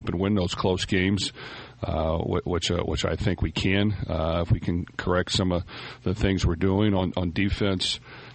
and win those close games, which I think we can if we can correct some of the things we're doing on defense.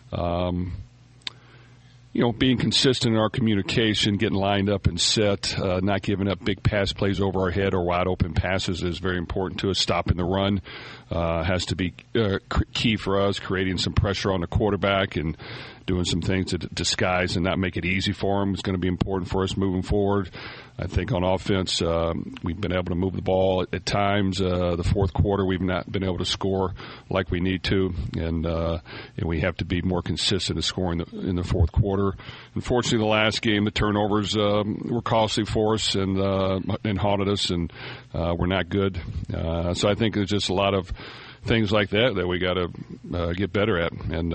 Being consistent in our communication, getting lined up and set, not giving up big pass plays over our head or wide open passes is very important to us. Stopping the run has to be key for us, creating some pressure on the quarterback and doing some things to disguise and not make it easy for him is going to be important for us moving forward. I think on offense, we've been able to move the ball at times. The fourth quarter, we've not been able to score like we need to, and we have to be more consistent in scoring in the fourth quarter. Unfortunately, the last game, the turnovers were costly for us and haunted us, and we're not good. So I think there's just a lot of things like that we got to get better at, and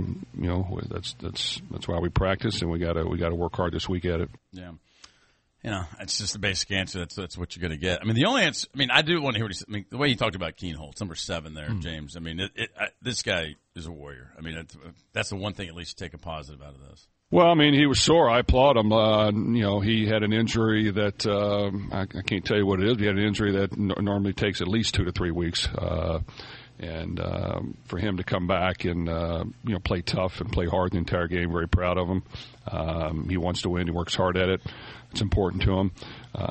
that's why we practice, and we got to work hard this week at it. Yeah. It's just the basic answer. That's what you're going to get. I mean, the only answer. I mean, I do want to hear what he said. I mean, the way he talked about Keenholz, number 7 there, James. I mean, this guy is a warrior. I mean, that's the one thing at least to take a positive out of this. Well, I mean, he was sore. I applaud him. He had an injury that I can't tell you what it is. He had an injury that normally takes at least 2 to 3 weeks. And for him to come back and play tough and play hard the entire game, very proud of him. He wants to win. He works hard at it. It's important to him.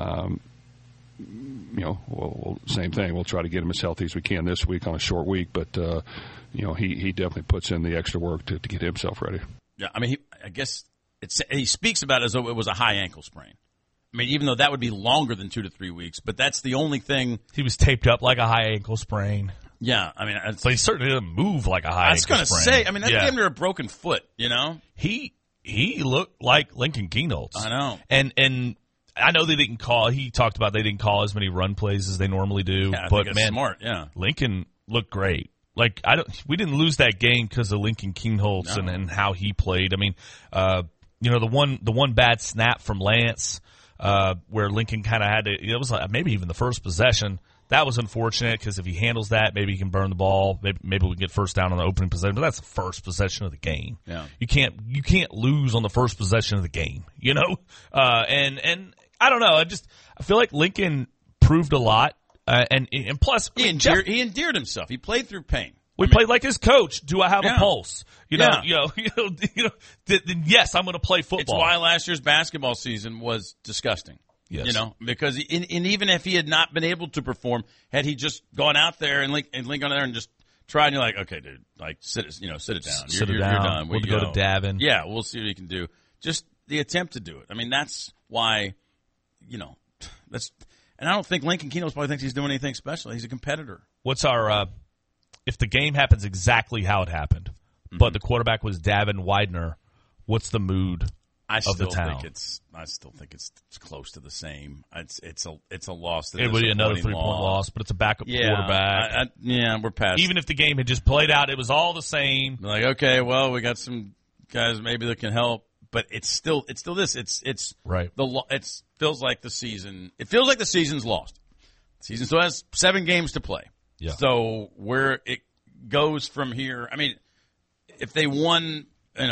Same thing. We'll try to get him as healthy as we can this week on a short week. But he definitely puts in the extra work to get himself ready. Yeah, I mean, I guess he speaks about it as though it was a high ankle sprain. I mean, even though that would be longer than 2 to 3 weeks, but that's the only thing. He was taped up like a high ankle sprain. Yeah, I mean, but he certainly didn't move like a high ankle sprain. I was going to say, I mean, that's damn near a broken foot, He looked like Lincoln Keenholz. I know. And I know they didn't call. He talked about they didn't call as many run plays as they normally do. Yeah, I but think that's smart. Yeah, Lincoln looked great. Like we didn't lose that game because of Lincoln Keenholz and how he played. I mean, the one bad snap from Lance where Lincoln kind of had to. It was like maybe even the first possession. That was unfortunate because if he handles that, maybe he can burn the ball. Maybe we get first down on the opening possession. But that's the first possession of the game. Yeah. You can't lose on the first possession of the game. And I don't know. I feel like Lincoln proved a lot. And plus, he endeared himself. He played through pain. We played like his coach. Do I have a pulse? Yes, I'm going to play football. It's why last year's basketball season was disgusting. Yes. Because even if he had not been able to perform, had he just gone out there and Lincoln there and just tried, and you're like, okay, dude, like sit it down. You're done. We'll go to Davin. Yeah, we'll see what he can do. Just the attempt to do it. I mean, that's why, and I don't think Lincoln Keenholz probably thinks he's doing anything special. He's a competitor. What's our if the game happens exactly how it happened, but the quarterback was Davin Widener, what's the mood? I still think it's close to the same. It's a loss. It would be another 3-point loss, but it's a backup quarterback. We're past. Even if the game had just played out, it was all the same. Like, okay, well, we got some guys maybe that can help, but it's still this. It's right. It feels like the season. It feels like the season's lost. The season still has 7 games to play. Yeah. So where it goes from here, I mean, if they won,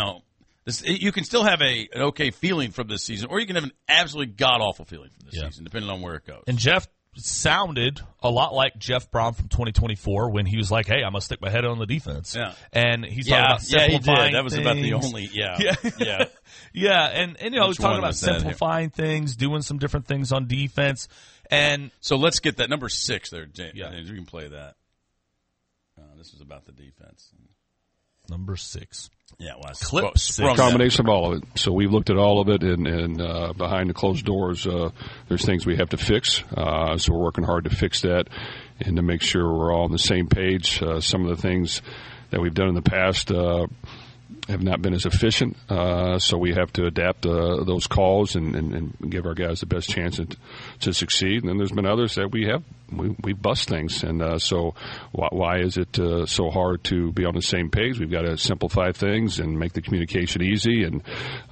you can still have an okay feeling from this season, or you can have an absolutely god-awful feeling from this season, depending on where it goes. And Jeff sounded a lot like Jeff Brown from 2024 when he was like, hey, I'm going to stick my head on the defense. Yeah. And he's talking about simplifying he did. That was about the only, Yeah, and he's talking about simplifying things, doing some different things on defense. And so let's get that number 6 there, James. Yeah. You can play that. This is about the defense. Number 6. Yeah, well, clip 6. Combination of all of it. So we've looked at all of it, and behind the closed doors, there's things we have to fix. So we're working hard to fix that and to make sure we're all on the same page. Some of the things that we've done in the past have not been as efficient, so we have to adapt those calls and give our guys the best chance to succeed. And then there's been others that we bust things, and so why is it so hard to be on the same page? We've got to simplify things and make the communication easy, and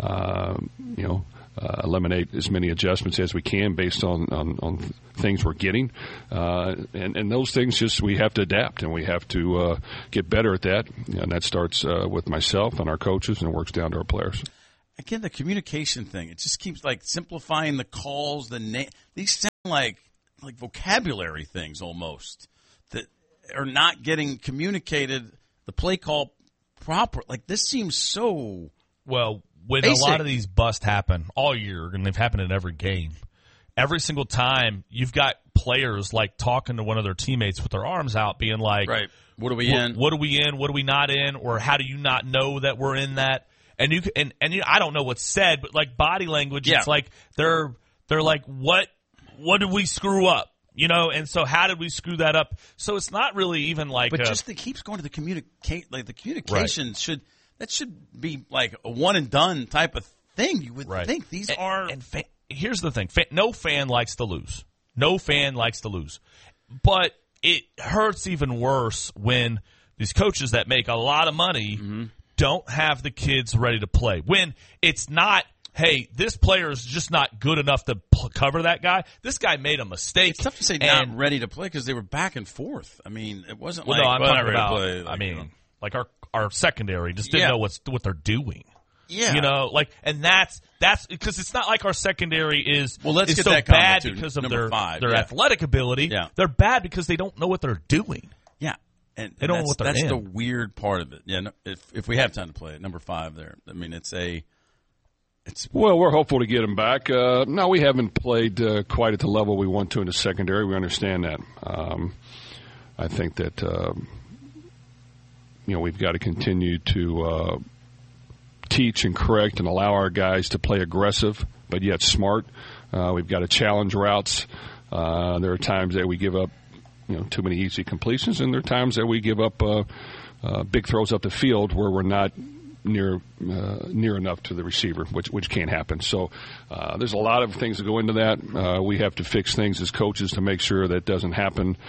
eliminate as many adjustments as we can based on things we're getting. And those things just we have to adapt, and we have to get better at that. And that starts with myself and our coaches and works down to our players. again, the communication thing. It just keeps like simplifying the calls, the name. These sound like vocabulary things almost that are not getting communicated. The play call proper. Like this seems so well. When basic. A lot of these busts happen all year, and they've happened in every game, every single time you've got players like talking to one of their teammates with their arms out, being like, right. What are we in? What are we in? What are we not in? Or how do you not know that we're in that? And I don't know what's said, but like body language, It's like they're like, what did we screw up? And so how did we screw that up? So it's not really even like, but just it keeps going to the the communication should be like a one and done type of thing. You would think these are. Here's the thing: no fan likes to lose. No fan likes to lose, but it hurts even worse when these coaches that make a lot of money don't have the kids ready to play. When it's not, hey, this player is just not good enough to cover that guy. This guy made a mistake. It's tough to say not ready to play because they were back and forth. I mean, it wasn't I'm talking about. Like our secondary just didn't know what they're doing. Yeah. And that's because it's not like our secondary is let's get so that bad because of their athletic ability. Yeah. They're bad because they don't know what they're doing. Yeah. And they don't know what they're that's in. the weird part of it. Yeah. No, if we have time to play it, number 5 there. I mean, Well, we're hopeful to get him back. No, we haven't played quite at the level we want to in the secondary. We understand that. I think that we've got to continue to teach and correct and allow our guys to play aggressive but yet smart. We've got to challenge routes. There are times that we give up too many easy completions, and there are times that we give up big throws up the field where we're not near enough to the receiver, which can't happen. So there's a lot of things that go into that. We have to fix things as coaches to make sure that doesn't happen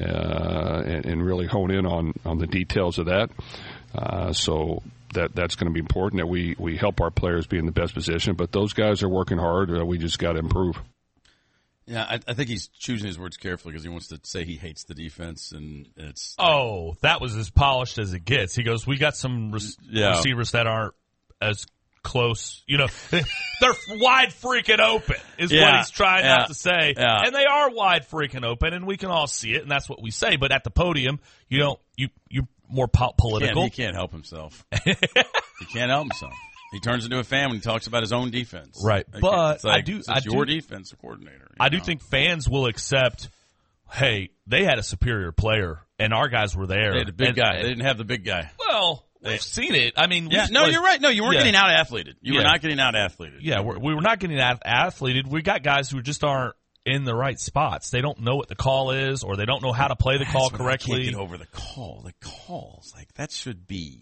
and really hone in on the details of that. So that's going to be important that we help our players be in the best position. But those guys are working hard. We just got to improve. Yeah, I think he's choosing his words carefully because he wants to say he hates the defense, and it's. Oh, that was as polished as it gets. He goes, "We got some receivers that aren't as close. They're wide freaking open." Is what he's trying not to say, and they are wide freaking open, and we can all see it, and that's what we say. But at the podium, you're more political. He can't help himself. He can't help himself. He turns into a fan when he talks about his own defense. Right. But it's your defense coordinator. I do think fans will accept, hey, they had a superior player, and our guys were there. They had a big guy. They didn't have the big guy. Well, we've seen it. I mean, you're right. No, you weren't getting out-athleted. You were not getting out-athleted. Yeah, we were not getting out-athleted. We got guys who just aren't in the right spots. They don't know what the call is, or they don't know how to play the call correctly. I can't get over the call. The calls. Like, that should be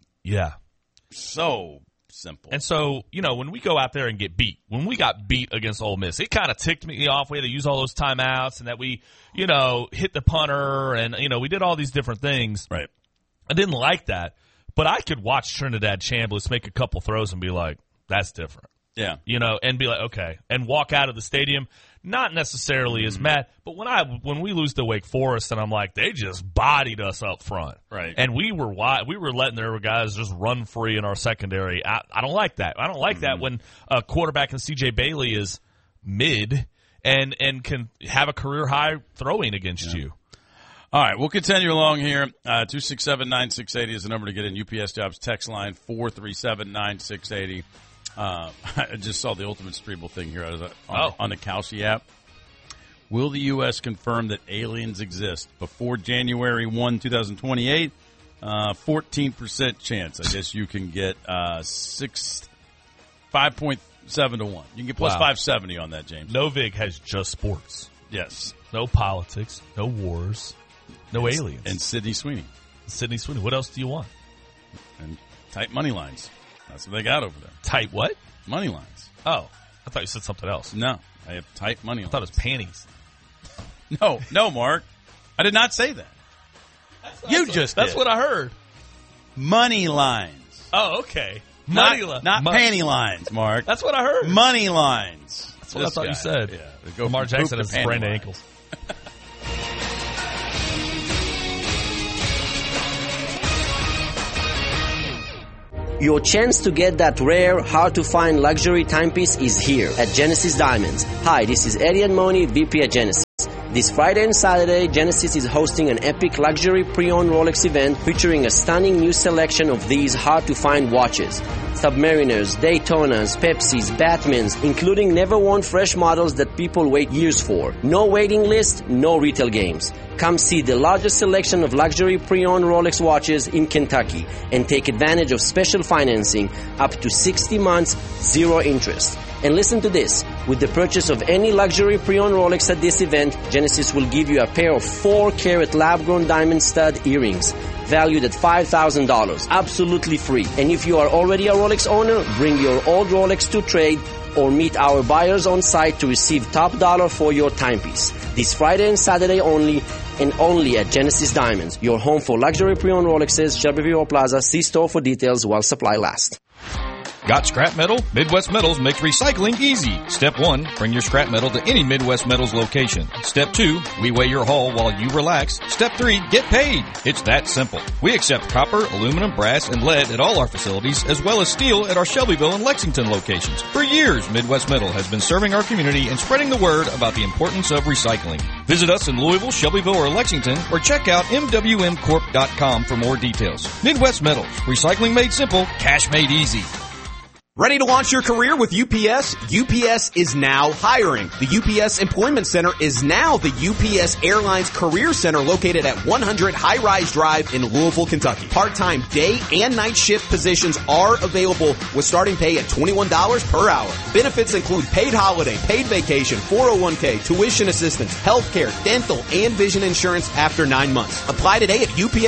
so simple. And so, when we go out there and get beat, when we got beat against Ole Miss, it kind of ticked me off. We had to use all those timeouts and that we, hit the punter and, we did all these different things. Right. I didn't like that, but I could watch Trinidad Chambliss make a couple throws and be like, that's different. Yeah. And be like, okay, and walk out of the stadium, not necessarily as mad, but when we lose to Wake Forest and I'm like, they just bodied us up front. Right. And we were letting their guys just run free in our secondary. I don't like that. I don't like that when a quarterback in CJ Bailey is mid and can have a career high throwing against you. All right, we'll continue along here. 267-9680 is the number to get in. UPS Jobs text line 437-9680. I just saw the Ultimate Streeble thing here on the Kalshi app. Will the U.S. confirm that aliens exist before January 1, 2028? 14% chance. I guess you can get 5.7 to 1. You can get plus 570 on that, James. Novig has just sports. Yes. No politics, no wars, no aliens. And Sydney Sweeney. What else do you want? And tight money lines. That's what they got over there. Tight what? Money lines. Oh, I thought you said something else. No, I have tight money lines. I thought it was panties. No, Mark. I did not say that. That's what I heard. Money lines. Oh, okay. Not panty lines, Mark. That's what I heard. Money lines. That's what I thought you said. Yeah. Lamar Jackson has sprained ankles. Your chance to get that rare, hard-to-find luxury timepiece is here at Genesis Diamonds. Hi, this is Eddie Admoni, VP at Genesis. This Friday and Saturday, Genesis is hosting an epic luxury pre-owned Rolex event featuring a stunning new selection of these hard-to-find watches. Submariners, Daytonas, Pepsis, Batmans, including never-worn fresh models that people wait years for. No waiting list, no retail games. Come see the largest selection of luxury pre-owned Rolex watches in Kentucky and take advantage of special financing up to 60 months, zero interest. And listen to this. With the purchase of any luxury pre-owned Rolex at this event, Genesis will give you a pair of 4-carat lab-grown diamond stud earrings valued at $5,000. Absolutely free. And if you are already a Rolex owner, bring your old Rolex to trade or meet our buyers on site to receive top dollar for your timepiece. This Friday and Saturday only, and only at Genesis Diamonds, your home for luxury pre-owned Rolexes, Shelbyville Plaza. See store for details while supply lasts. Got scrap metal? Midwest Metals makes recycling easy. Step 1, bring your scrap metal to any Midwest Metals location. Step 2, we weigh your haul while you relax. Step 3, get paid. It's that simple. We accept copper, aluminum, brass, and lead at all our facilities, as well as steel at our Shelbyville and Lexington locations. For years, Midwest Metal has been serving our community and spreading the word about the importance of recycling. Visit us in Louisville, Shelbyville, or Lexington, or check out mwmcorp.com for more details. Midwest Metals. Recycling made simple, cash made easy. Ready to launch your career with UPS? UPS is now hiring. The UPS Employment Center is now the UPS Airlines Career Center located at 100 High Rise Drive in Louisville, Kentucky. Part-time day and night shift positions are available with starting pay at $21 per hour. Benefits include paid holiday, paid vacation, 401k, tuition assistance, healthcare, dental, and vision insurance after 9 months. Apply today at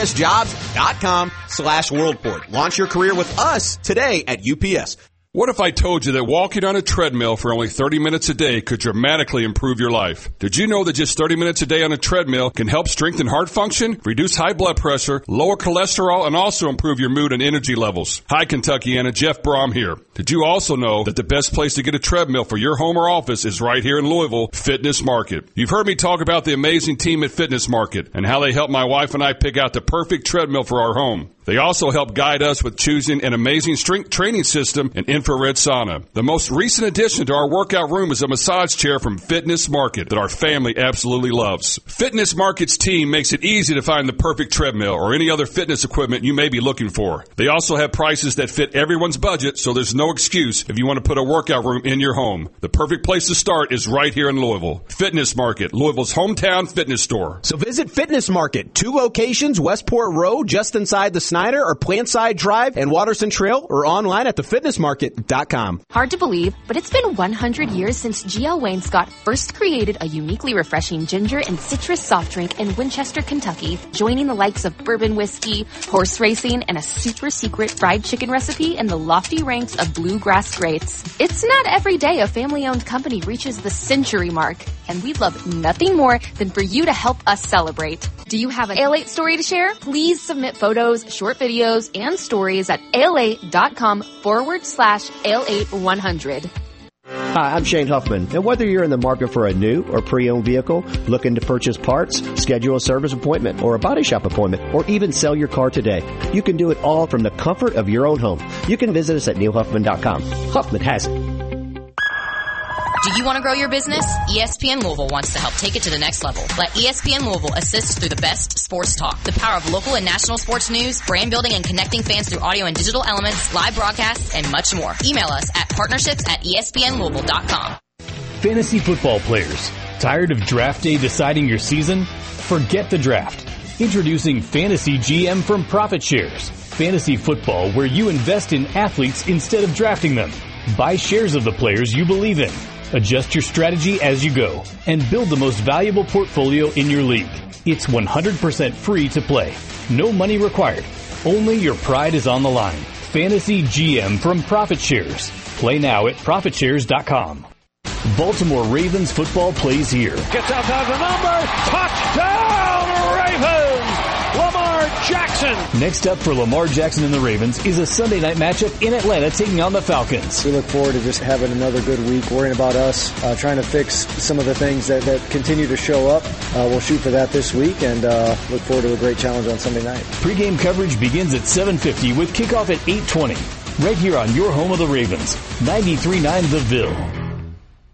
upsjobs.com/worldport. Launch your career with us today at UPS. What if I told you that walking on a treadmill for only 30 minutes a day could dramatically improve your life? Did you know that just 30 minutes a day on a treadmill can help strengthen heart function, reduce high blood pressure, lower cholesterol, and also improve your mood and energy levels? Hi, Kentuckiana, Jeff Brom here. Did you also know that the best place to get a treadmill for your home or office is right here in Louisville, Fitness Market? You've heard me talk about the amazing team at Fitness Market and how they helped my wife and I pick out the perfect treadmill for our home. They also help guide us with choosing an amazing strength training system and infrared sauna. The most recent addition to our workout room is a massage chair from Fitness Market that our family absolutely loves. Fitness Market's team makes it easy to find the perfect treadmill or any other fitness equipment you may be looking for. They also have prices that fit everyone's budget, so there's no excuse if you want to put a workout room in your home. The perfect place to start is right here in Louisville. Fitness Market, Louisville's hometown fitness store. So visit Fitness Market, 2 locations, Westport Road, just inside the Snyder, or Plantside Drive and Watterson Trail, or online at thefitnessmarket.com. Hard to believe, but it's been 100 years since GL Wainscott first created a uniquely refreshing ginger and citrus soft drink in Winchester, Kentucky, joining the likes of bourbon whiskey, horse racing, and a super secret fried chicken recipe in the lofty ranks of bluegrass greats. It's not every day a family-owned company reaches the century mark, and we'd love nothing more than for you to help us celebrate. Do you have an ALE8 story to share? Please submit photos, short videos, and stories at ALE8.com/ALE8100. Hi, I'm Shane Huffman, and whether you're in the market for a new or pre-owned vehicle, looking to purchase parts, schedule a service appointment, or a body shop appointment, or even sell your car today, you can do it all from the comfort of your own home. You can visit us at neilhuffman.com. Huffman has it. Do you want to grow your business? ESPN Louisville wants to help take it to the next level. Let ESPN Louisville assist through the best sports talk, the power of local and national sports news, brand building and connecting fans through audio and digital elements, live broadcasts, and much more. Email us at partnerships@espnlouisville.com. Fantasy football players, tired of draft day deciding your season? Forget the draft. Introducing Fantasy GM from Profit Shares. Fantasy football where you invest in athletes instead of drafting them. Buy shares of the players you believe in. Adjust your strategy as you go and build the most valuable portfolio in your league. It's 100% free to play. No money required. Only your pride is on the line. Fantasy GM from Profit Shares. Play now at ProfitShares.com. Baltimore Ravens football plays here. Gets outside the number. Touchdown Ravens! Lamar Jackson. Next up for Lamar Jackson and the Ravens is a Sunday night matchup in Atlanta taking on the Falcons. We look forward to just having another good week, worrying about us, trying to fix some of the things that continue to show up. We'll shoot for that this week and look forward to a great challenge on Sunday night. Pre-game coverage begins at 7:50 with kickoff at 8:20. Right here on your home of the Ravens, 93.9 The Ville.